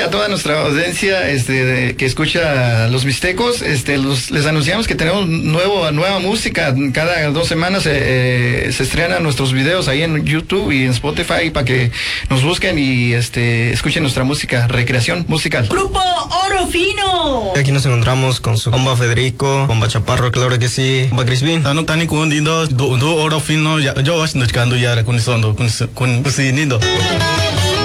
a toda nuestra audiencia que escucha Los Mixtecos. Les anunciamos que tenemos nueva música. Cada 2 semanas se estrenan nuestros videos ahí en YouTube y en Spotify para que nos busquen y escuchen nuestra música, recreación musical. Grupo Oro Fino. Aquí nos encontramos con su compa Federico, compa Chaparro, claro que sí, compa Crispin. Tani kundindo do Oro Fino, yo vas buscando ya con eso, con nindo.